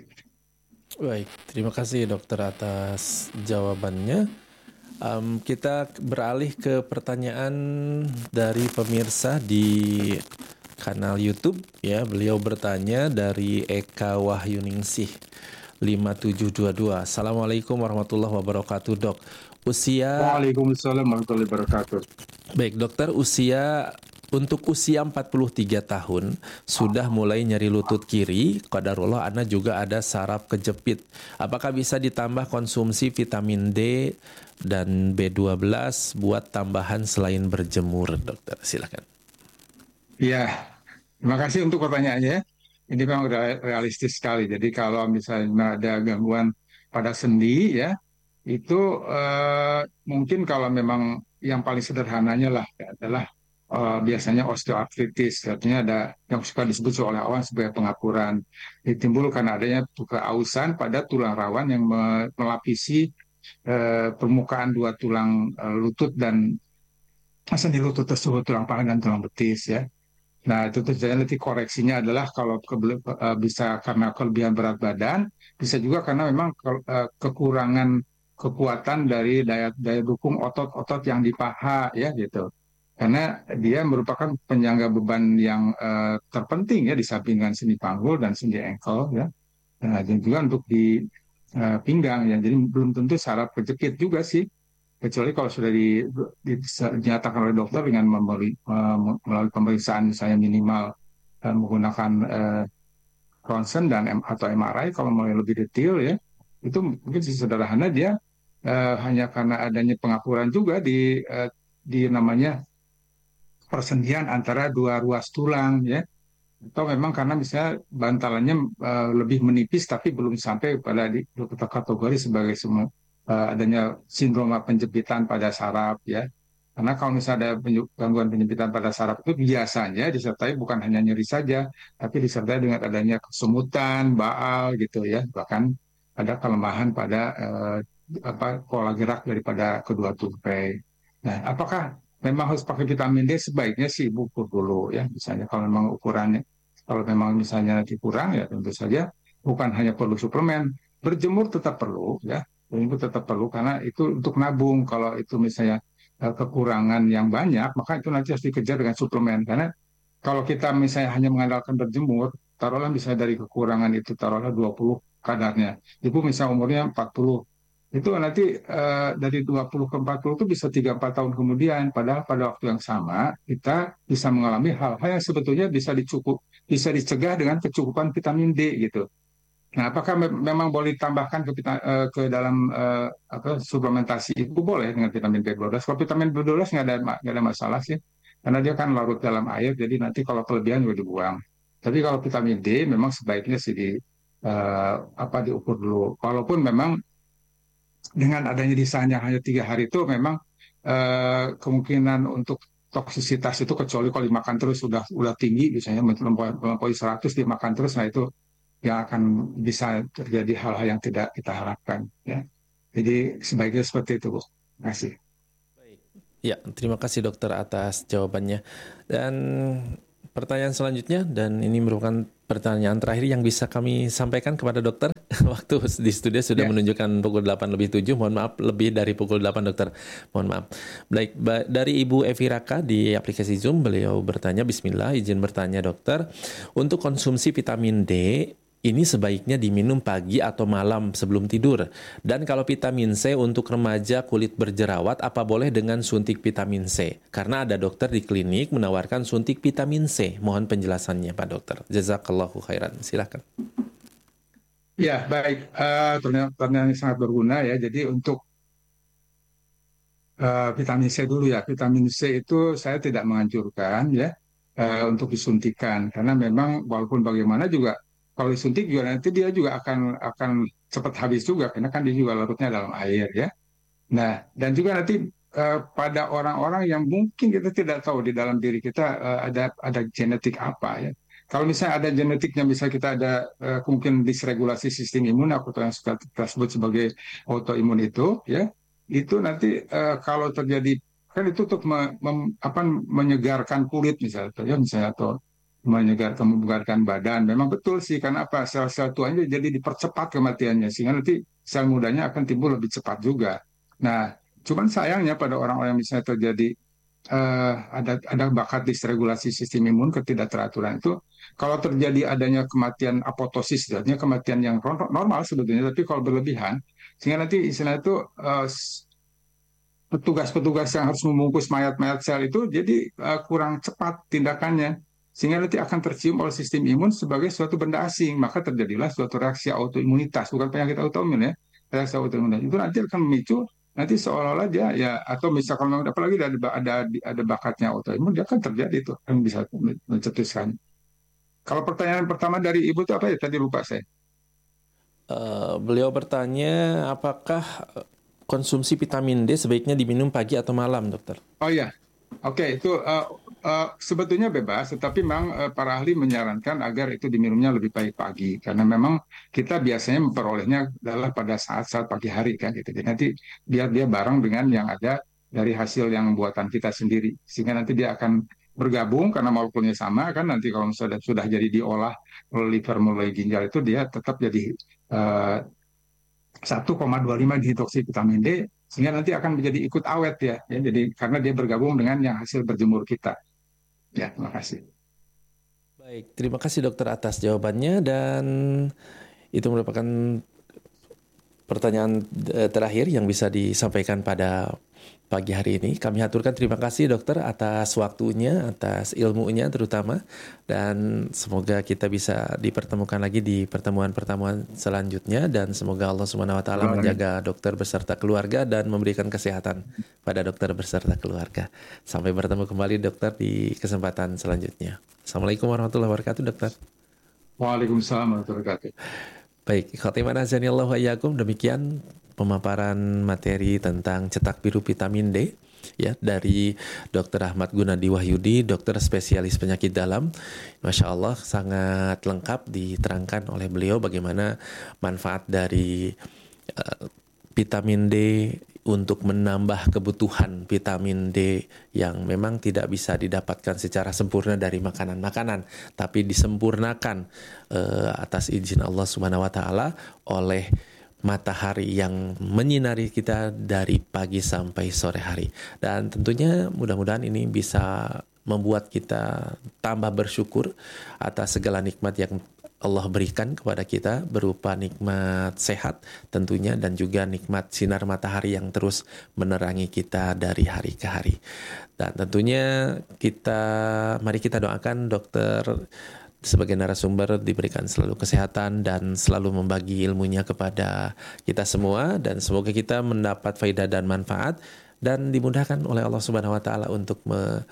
[SPEAKER 2] Baik, terima kasih dokter atas jawabannya. Um, kita beralih ke pertanyaan dari pemirsa di kanal YouTube ya. Beliau bertanya dari Eka Wahyuningsih lima tujuh dua dua. Assalamualaikum warahmatullahi wabarakatuh, Dok. Usia
[SPEAKER 1] Waalaikumsalam warahmatullahi wabarakatuh.
[SPEAKER 2] Baik, dokter, usia untuk usia empat puluh tiga tahun sudah mulai nyeri lutut kiri, qadarullah ana juga ada saraf kejepit. Apakah bisa ditambah konsumsi vitamin D dan B dua belas buat tambahan selain berjemur, dokter? Silakan.
[SPEAKER 1] Ya, terima kasih untuk pertanyaannya. Ini memang realistis sekali. Jadi kalau misalnya ada gangguan pada sendi ya, itu eh, mungkin kalau memang yang paling sederhananya lah ya, adalah eh, biasanya osteoartritis, artinya ada yang suka disebut oleh orang sebagai pengapuran, ditimbul karena adanya keausan pada tulang rawan yang melapisi eh, permukaan dua tulang eh, lutut dan sendi lutut tersebut, tulang paha dan tulang betis ya. Nah, itu terjadi nanti koreksinya adalah kalau ke, uh, bisa karena kelebihan berat badan, bisa juga karena memang ke, uh, kekurangan kekuatan dari daya daya dukung otot-otot yang di paha ya gitu. Karena dia merupakan penyangga beban yang uh, terpenting ya di samping dengan sendi panggul dan sendi engkel ya. Nah, dan juga untuk di uh, pinggang ya. Jadi belum tentu saraf kejepit juga sih. Kecuali kalau sudah di, di- dinyatakan oleh dokter dengan memberi, uh, melalui pemeriksaan misalnya minimal uh, menggunakan uh, ronsen dan M, atau M R I kalau mau yang lebih detail ya. Itu mungkin sederhana dia uh, hanya karena adanya pengapuran juga di uh, di namanya persendian antara dua ruas tulang ya, atau memang karena misalnya bantalannya uh, lebih menipis tapi belum sampai pada di kita kategori sebagai semua uh, adanya sindrom penjempitan pada saraf ya. Karena kalau misalnya ada penyu- gangguan penjempitan pada saraf itu biasanya disertai bukan hanya nyeri saja, tapi disertai dengan adanya kesemutan, baal gitu ya, bahkan ada kelemahan pada uh, apa pola gerak daripada kedua tupai. Nah, apakah memang harus pakai vitamin D? Sebaiknya sih ukur dulu ya, misalnya kalau memang ukurannya kalau memang misalnya nanti kurang ya tentu saja bukan hanya perlu suplemen, berjemur tetap perlu ya, berjemur tetap perlu karena itu untuk nabung. Kalau itu misalnya eh, kekurangan yang banyak, maka itu nanti harus dikejar dengan suplemen. Karena kalau kita misalnya hanya mengandalkan berjemur, taruhlah misalnya dari kekurangan itu taruhlah dua puluh kadarnya, ibu misalnya umurnya empat puluh, itu nanti eh, dari dua puluh ke empat puluh itu bisa tiga empat tahun kemudian. Padahal pada waktu yang sama kita bisa mengalami hal-hal yang sebetulnya bisa dicukup, bisa dicegah dengan kecukupan vitamin D gitu. Nah, apakah me- memang boleh ditambahkan ke, vita- eh, ke dalam eh, apa suplementasi itu boleh dengan vitamin B dua belas? Kalau vitamin B dua belas nggak ada ma- nggak ada masalah sih, karena dia kan larut dalam air, jadi nanti kalau kelebihan juga dibuang. Tapi kalau vitamin D memang sebaiknya sih di eh, apa diukur dulu. Walaupun memang dengan adanya desain yang hanya tiga hari itu memang eh, kemungkinan untuk toksisitas itu kecuali kalau dimakan terus sudah sudah tinggi, misalnya melampaui melampaui seratus dimakan terus, nah itu yang akan bisa terjadi hal-hal yang tidak kita harapkan ya. Jadi sebaiknya seperti itu, Bu. Terima kasih.
[SPEAKER 2] Baik. Ya, terima kasih dokter atas jawabannya. Dan pertanyaan selanjutnya, dan ini merupakan pertanyaan terakhir yang bisa kami sampaikan kepada dokter. Waktu di studio sudah
[SPEAKER 1] Ya,
[SPEAKER 2] menunjukkan pukul delapan lebih tujuh, mohon maaf lebih dari pukul delapan dokter. Mohon maaf. Baik, ba- dari Ibu Evi Raka di aplikasi Zoom, beliau bertanya, Bismillah, izin bertanya dokter, untuk konsumsi vitamin D, ini sebaiknya diminum pagi atau malam sebelum tidur. Dan kalau vitamin C untuk remaja kulit berjerawat, apa boleh dengan suntik vitamin C? Karena ada dokter di klinik menawarkan suntik vitamin C. Mohon penjelasannya Pak Dokter. Jazakallahu khairan. Silakan.
[SPEAKER 1] ya baik. Eh, pertanyaan pertanyaan yang sangat berguna ya. Jadi untuk eh, vitamin C dulu ya. Vitamin C itu saya tidak menganjurkan ya eh, untuk disuntikan karena memang walaupun bagaimana juga kalau disuntik juga nanti dia juga akan akan cepat habis juga karena kan dia juga larutnya dalam air ya. Nah, dan juga nanti eh, pada orang-orang yang mungkin kita tidak tahu di dalam diri kita eh, ada ada genetik apa ya. Kalau misalnya ada genetiknya, misalnya kita ada eh, kemungkinan disregulasi sistem imun, atau yang suka kita sebut sebagai autoimun itu, ya, itu nanti eh, kalau terjadi kan itu untuk me- mem- apa, menyegarkan kulit misalnya, ya misalnya atau menyegarkan membugarkan badan. Memang betul sih, karena apa? Sel-sel tuanya jadi dipercepat kematiannya, sehingga nanti sel mudanya akan timbul lebih cepat juga. Nah, cuman sayangnya pada orang-orang yang misalnya terjadi eh, ada ada bakat dysregulasi sistem imun ketidakteraturan itu, kalau terjadi adanya kematian apoptosis, artinya kematian yang normal sebetulnya, tapi kalau berlebihan, sehingga nanti istilah itu eh, petugas-petugas yang harus membungkus mayat-mayat sel itu jadi uh, kurang cepat tindakannya, sehingga nanti akan tercium oleh sistem imun sebagai suatu benda asing, maka terjadilah suatu reaksi autoimunitas, bukan penyakit autoimun ya, reaksi autoimunitas itu nanti akan memicu nanti seolah-olah dia ya, atau misalkan apalagi ada ada ada bakatnya autoimun, dia akan terjadi itu kan bisa mencetuskan. Kalau pertanyaan pertama dari ibu itu apa ya, tadi lupa saya.
[SPEAKER 2] Eh, beliau bertanya, apakah eh, konsumsi vitamin D sebaiknya diminum pagi atau malam, dokter?
[SPEAKER 1] Oh ya, oke, itu uh, uh, sebetulnya bebas, tetapi memang uh, para ahli menyarankan agar itu diminumnya lebih baik pagi, karena memang kita biasanya memperolehnya adalah pada saat-saat pagi hari kan, gitu. Jadi nanti biar dia bareng dengan yang ada dari hasil yang buatan kita sendiri, sehingga nanti dia akan bergabung karena molekulnya sama kan. Nanti kalau sudah sudah jadi diolah melalui liver melalui ginjal itu dia tetap jadi uh, satu koma dua lima dihidroksi vitamin D, sehingga nanti akan menjadi ikut awet ya, ya jadi karena dia bergabung dengan yang hasil berjemur kita ya. Terima kasih.
[SPEAKER 2] Baik, terima kasih dokter atas jawabannya. Dan itu merupakan pertanyaan terakhir yang bisa disampaikan pada pagi hari ini. Kami haturkan terima kasih dokter atas waktunya, atas ilmunya terutama, dan semoga kita bisa dipertemukan lagi di pertemuan-pertemuan selanjutnya, dan semoga Allah Subhanahu wa taala menjaga dokter beserta keluarga dan memberikan kesehatan pada dokter beserta keluarga. Sampai bertemu kembali dokter di kesempatan selanjutnya. Assalamualaikum warahmatullahi wabarakatuh dokter.
[SPEAKER 1] Waalaikumsalam warahmatullahi wabarakatuh.
[SPEAKER 2] Baik, khotimana azanillahu wa iyyakum, demikian pemaparan materi tentang cetak biru vitamin D ya dari dokter Ahmad Gunadi Wahyudi, dokter spesialis penyakit dalam. Masya Allah sangat lengkap diterangkan oleh beliau bagaimana manfaat dari uh, vitamin D untuk menambah kebutuhan vitamin D yang memang tidak bisa didapatkan secara sempurna dari makanan-makanan, tapi disempurnakan uh, atas izin Allah Subhanahu wa taala oleh matahari yang menyinari kita dari pagi sampai sore hari. Dan tentunya mudah-mudahan ini bisa membuat kita tambah bersyukur atas segala nikmat yang Allah berikan kepada kita berupa nikmat sehat tentunya, dan juga nikmat sinar matahari yang terus menerangi kita dari hari ke hari. Dan tentunya kita, mari kita doakan dokter sebagai narasumber diberikan selalu kesehatan dan selalu membagi ilmunya kepada kita semua, dan semoga kita mendapat faedah dan manfaat dan dimudahkan oleh Allah Subhanahu wa taala untuk me,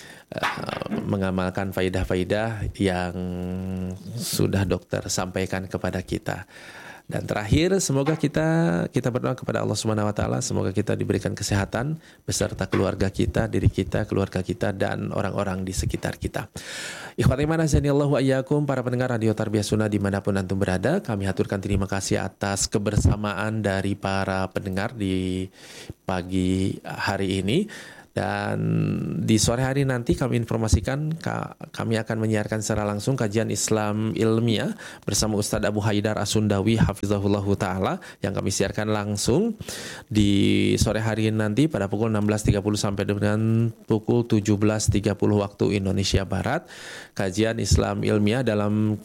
[SPEAKER 2] uh, mengamalkan faedah-faedah yang sudah dokter sampaikan kepada kita. Dan terakhir, semoga kita kita berdoa kepada Allah Subhanahu wa taala, semoga kita diberikan kesehatan beserta keluarga kita, diri kita, keluarga kita, dan orang-orang di sekitar kita. Ikhwati man azanillahu wa iyyakum, para pendengar Radio Tarbiyah Sunnah dimanapun antum berada, kami haturkan terima kasih atas kebersamaan dari para pendengar di pagi hari ini. Dan di sore hari nanti kami informasikan kami akan menyiarkan secara langsung kajian Islam ilmiah bersama Ustadz Abu Haidar As-Sundawi hafizahullahu taala yang kami siarkan langsung di sore hari nanti pada pukul enam belas tiga puluh sampai dengan pukul tujuh belas tiga puluh waktu Indonesia Barat. Kajian Islam ilmiah dalam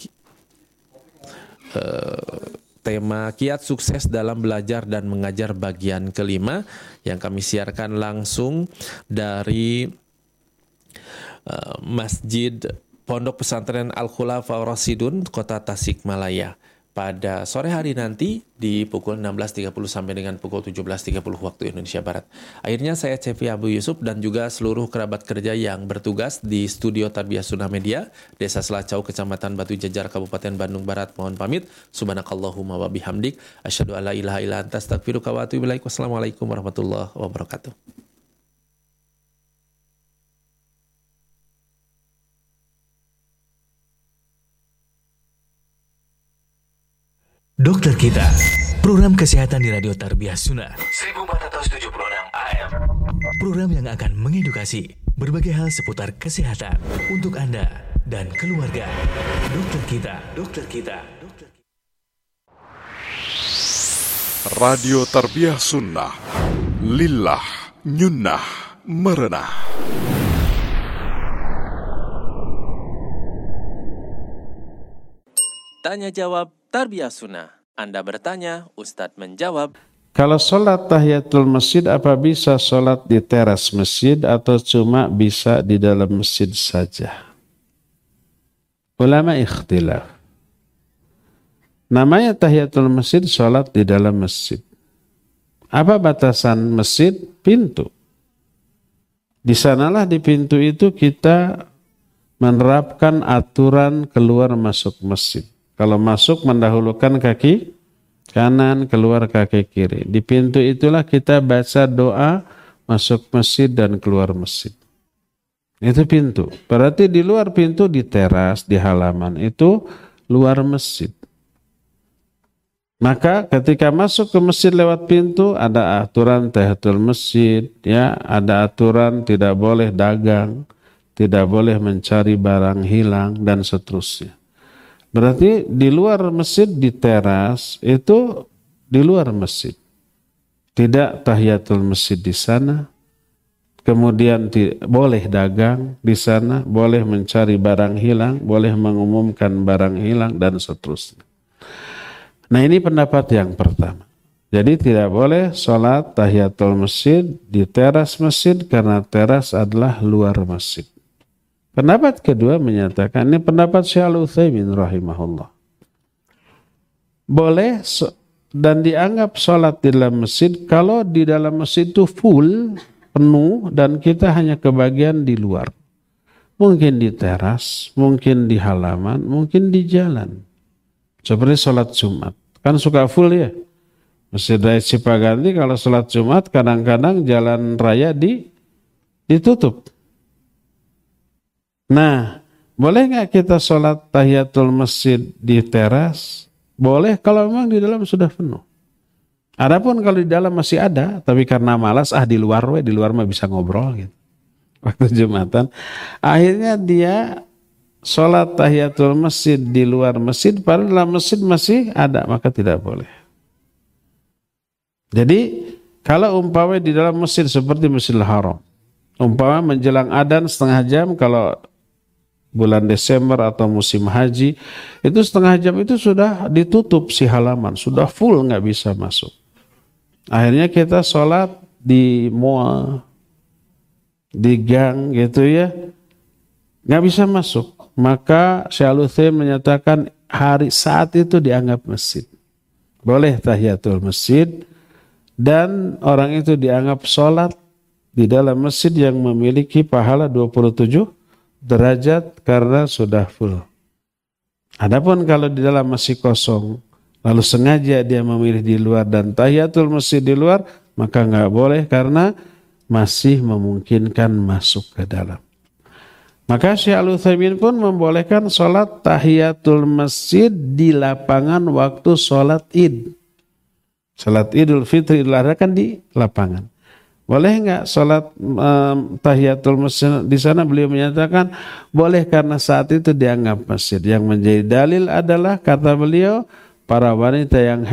[SPEAKER 2] uh, tema Kiat Sukses dalam Belajar dan Mengajar bagian kelima yang kami siarkan langsung dari uh, Masjid Pondok Pesantren Al-Khulafa Rasyidun Kota Tasikmalaya pada sore hari nanti di pukul enam belas tiga puluh sampai dengan pukul tujuh belas tiga puluh waktu Indonesia Barat. Akhirnya saya Cepi Abu Yusuf dan juga seluruh kerabat kerja yang bertugas di studio Tarbiyah Sunnah Media, Desa Selacau, Kecamatan Batu Jajar, Kabupaten Bandung Barat, mohon pamit. Subhanakallahumma wa bihamdik, asyhadu alla ilaha illa anta, astaghfiruka wa atubu ilaik. Wassalamualaikum warahmatullahi wabarakatuh.
[SPEAKER 4] Dokter Kita, program kesehatan di Radio Tarbiyah Sunnah seribu empat ratus tujuh puluh enam A M. Program yang akan mengedukasi berbagai hal seputar kesehatan untuk Anda dan keluarga. Dokter Kita, Dokter Kita, Dokter Kita.
[SPEAKER 5] Radio Tarbiyah Sunnah, lillah, nyunnah, merenah.
[SPEAKER 2] Tanya jawab Tarbiyah Sunnah. Anda bertanya, Ustadz menjawab.
[SPEAKER 6] Kalau sholat tahiyatul masjid, apa bisa sholat di teras masjid atau cuma bisa di dalam masjid saja? Ulama ikhtilaf. Namanya tahiyatul masjid, sholat di dalam masjid. Apa batasan masjid? Pintu. Di sanalah di pintu itu kita menerapkan aturan keluar masuk masjid. Kalau masuk mendahulukan kaki kanan, keluar kaki kiri. Di pintu itulah kita baca doa masuk masjid dan keluar masjid. Itu pintu. Berarti di luar pintu, di teras, di halaman, itu luar masjid. Maka ketika masuk ke masjid lewat pintu, ada aturan tahiyatul masjid, ya, ada aturan tidak boleh dagang, tidak boleh mencari barang hilang, dan seterusnya. Berarti di luar masjid, di teras, itu di luar masjid. Tidak tahiyatul masjid di sana. Kemudian boleh dagang di sana, boleh mencari barang hilang, boleh mengumumkan barang hilang, dan seterusnya. Nah ini pendapat yang pertama. Jadi tidak boleh sholat tahiyatul masjid di teras masjid karena teras adalah luar masjid. Pendapat kedua menyatakan, ini pendapat Syekh Al-Utsaimin rahimahullah. Boleh dan dianggap sholat di dalam masjid kalau di dalam masjid itu full, penuh, dan kita hanya kebagian di luar. Mungkin di teras, mungkin di halaman, mungkin di jalan. Seperti sholat Jumat. Kan suka full ya. Masjid Raya Cipaganti kalau sholat Jumat kadang-kadang jalan raya di, ditutup. Nah, boleh nggak kita sholat tahiyatul masjid di teras? Boleh kalau memang di dalam sudah penuh. Adapun kalau di dalam masih ada, tapi karena malas, ah di luar we, di luar mah bisa ngobrol gitu. Waktu Jumatan, akhirnya dia sholat tahiyatul masjid di luar masjid, padahal dalam masjid masih ada, maka tidak boleh. Jadi kalau umpama di dalam masjid seperti Masjidil Haram, umpama menjelang adzan setengah jam, kalau bulan Desember atau musim haji, itu setengah jam itu sudah ditutup si halaman, sudah full nggak bisa masuk. Akhirnya kita sholat di mall, di gang gitu ya, nggak bisa masuk. Maka Syekh Al-Utsaimin menyatakan hari saat itu dianggap masjid. Boleh tahiyatul masjid dan orang itu dianggap sholat di dalam masjid yang memiliki pahala dua puluh tujuh derajat karena sudah full. Adapun kalau di dalam masih kosong, lalu sengaja dia memilih di luar dan tahiyatul masjid di luar, maka nggak boleh karena masih memungkinkan masuk ke dalam. Maka Syekh Al-Utsaimin pun membolehkan sholat tahiyatul masjid di lapangan waktu sholat id. Sholat Idul Fitri, Idul Adha kan di lapangan. Boleh nggak sholat um, tahiyatul masjid di sana? Beliau menyatakan boleh karena saat itu dianggap masjid. Yang menjadi dalil adalah kata beliau, para wanita yang